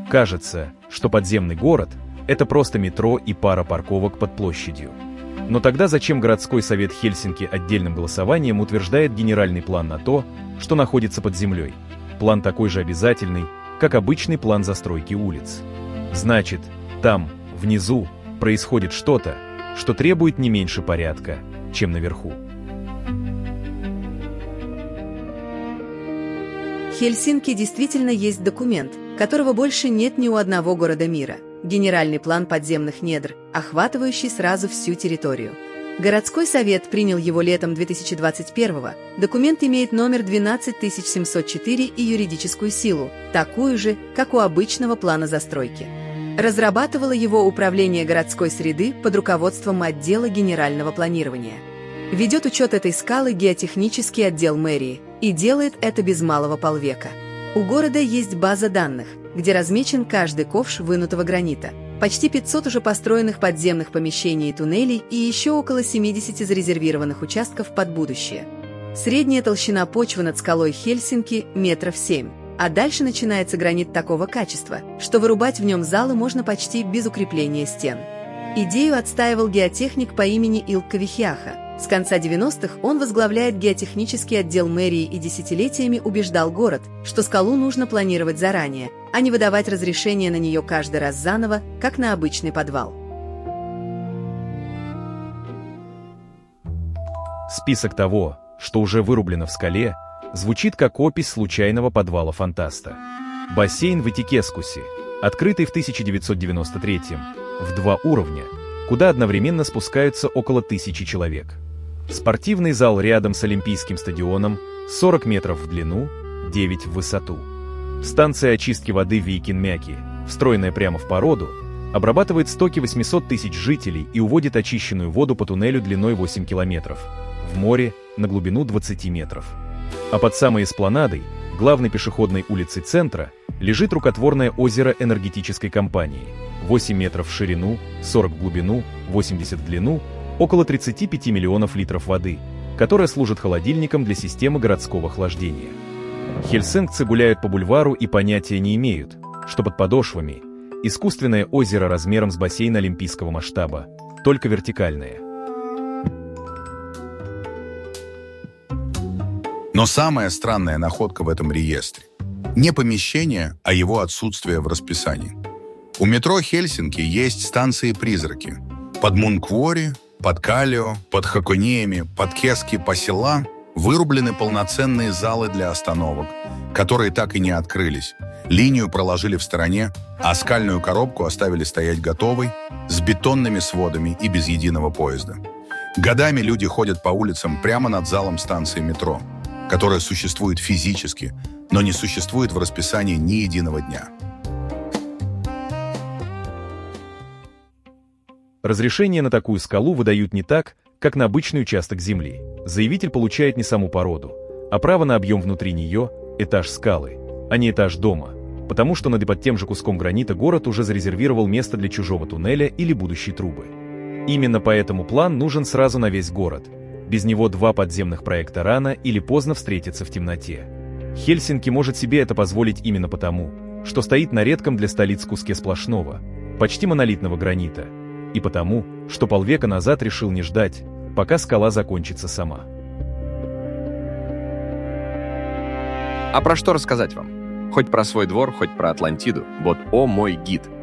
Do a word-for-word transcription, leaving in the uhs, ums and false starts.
Кажется, что подземный город – это просто метро и пара парковок под площадью. Но тогда зачем городской совет Хельсинки отдельным голосованием утверждает генеральный план на то, что находится под землей? План такой же обязательный, как обычный план застройки улиц. Значит, там, внизу, происходит что-то, что требует не меньше порядка, чем наверху. Хельсинки действительно есть документ, которого больше нет ни у одного города мира. Генеральный план подземных недр, охватывающий сразу всю территорию. Городской совет принял его летом две тысячи двадцать первого. Документ имеет номер двенадцать тысяч семьсот четыре и юридическую силу, такую же, как у обычного плана застройки. Разрабатывало его Управление городской среды под руководством отдела генерального планирования. Ведет учет этой скалы геотехнический отдел мэрии и делает это без малого полвека. У города есть база данных, где размечен каждый ковш вынутого гранита, почти пятьсот уже построенных подземных помещений и туннелей и еще около семидесяти зарезервированных участков под будущее. Средняя толщина почвы над скалой Хельсинки – метров семь, а дальше начинается гранит такого качества, что вырубать в нем залы можно почти без укрепления стен. Идею отстаивал геотехник по имени Илкка Вихяха. С конца девяностых он возглавляет геотехнический отдел мэрии и десятилетиями убеждал город, что скалу нужно планировать заранее, а не выдавать разрешение на нее каждый раз заново, как на обычный подвал. Список того, что уже вырублено в скале, звучит как опись случайного подвала фантаста. Бассейн в Итикескусе, открытый в тысяча девятьсот девяносто третьем, в два уровня, куда одновременно спускаются около тысячи человек. Спортивный зал рядом с Олимпийским стадионом, сорок метров в длину, девять в высоту. Станция очистки воды в Вейкинмяки, встроенная прямо в породу, обрабатывает стоки восьмисот тысяч жителей и уводит очищенную воду по туннелю длиной восемь километров, в море на глубину двадцати метров. А под самой эспланадой, главной пешеходной улицей центра, лежит рукотворное озеро энергетической компании, восемь метров в ширину, сорок в глубину, восемьдесят в длину, около тридцати пяти миллионов литров воды, которая служит холодильником для системы городского охлаждения. Хельсинкцы гуляют по бульвару и понятия не имеют, что под подошвами искусственное озеро размером с бассейн олимпийского масштаба, только вертикальное. Но самая странная находка в этом реестре – не помещение, а его отсутствие в расписании. У метро Хельсинки есть станции-призраки. Под Мунквори, под Калио, под Хаконеями, под Кески-Пасила вырублены полноценные залы для остановок, которые так и не открылись. Линию проложили в стороне, а скальную коробку оставили стоять готовой, с бетонными сводами и без единого поезда. Годами люди ходят по улицам прямо над залом станции метро, которая существует физически, но не существует в расписании ни единого дня. Разрешение на такую скалу выдают не так, как на обычный участок земли. Заявитель получает не саму породу, а право на объем внутри нее, этаж скалы, а не этаж дома, потому что над под тем же куском гранита город уже зарезервировал место для чужого туннеля или будущей трубы. Именно поэтому план нужен сразу на весь город. Без него два подземных проекта рано или поздно встретятся в темноте. Хельсинки может себе это позволить именно потому, что стоит на редком для столиц куске сплошного, почти монолитного гранита, и потому, что полвека назад решил не ждать, пока скала закончится сама. А про что рассказать вам? Хоть про свой двор, хоть про Атлантиду. Вот «О мой гид».